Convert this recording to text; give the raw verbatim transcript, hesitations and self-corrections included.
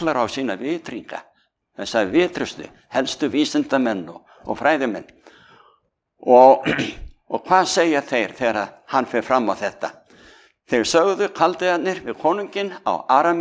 kallar á sína vitringa, þessa vitrustu, helstu vísindamenn og, og fræðimenn. Og, og hvað segja þeir þegar hann fer fram á þetta? Þeir sögðu kaldiðarnir við konunginn á Arameísku